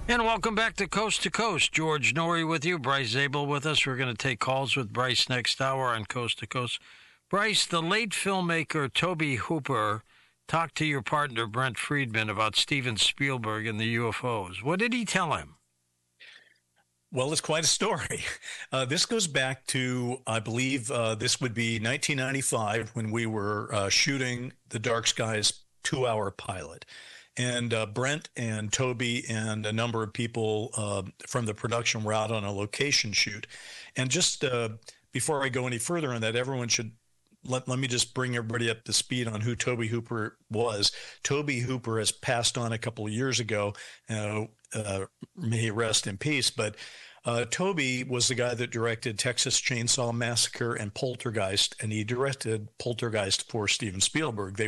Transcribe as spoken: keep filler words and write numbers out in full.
And welcome back to Coast to Coast. George Norrie with you, Bryce Zabel with us. We're going to take calls with Bryce next hour on Coast to Coast. Bryce, the late filmmaker Tobe Hooper talked to your partner Brent Friedman about Steven Spielberg and the U F Os. What did he tell him? Well, it's quite a story. Uh, this goes back to, I believe, uh, this would be nineteen ninety-five when we were uh, shooting the Dark Skies two-hour pilot. And uh, Brent and Toby and a number of people uh, from the production were out on a location shoot. And just uh, before I go any further on that, everyone should let, let me just bring everybody up to speed on who Tobe Hooper was. Tobe Hooper has passed on a couple of years ago. Uh, uh, may he rest in peace. But uh, Tobe was the guy that directed Texas Chainsaw Massacre and Poltergeist, and he directed Poltergeist for Steven Spielberg. They